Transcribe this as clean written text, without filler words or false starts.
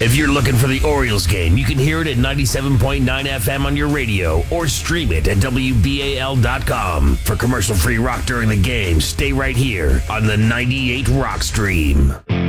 If you're looking for the Orioles game, you can hear it at 97.9 FM on your radio or stream it at WBAL.com. For commercial-free rock during the game, stay right here on the 98 Rock Stream.